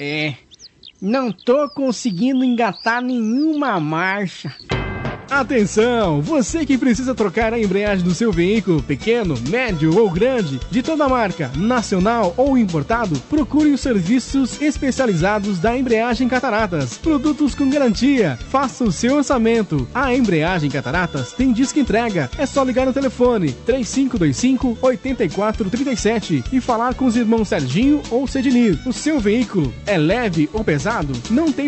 Não tô conseguindo engatar nenhuma marcha. Atenção, você que precisa trocar a embreagem do seu veículo, pequeno, médio ou grande, de toda marca, nacional ou importado, procure os serviços especializados da Embreagem Cataratas. Produtos com garantia. Faça o seu orçamento. A Embreagem Cataratas tem disco entrega. É só ligar no telefone 3525-8437 e falar com os irmãos Serginho ou Cedinir. O seu veículo é leve ou pesado? Não tem